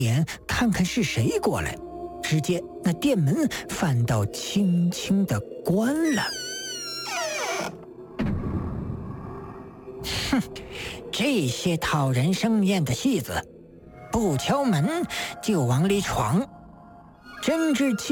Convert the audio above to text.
眼看看是谁过来，只见那店门反倒轻轻地关了。哼，这些讨人生厌的戏子，不敲门就往里闯，真是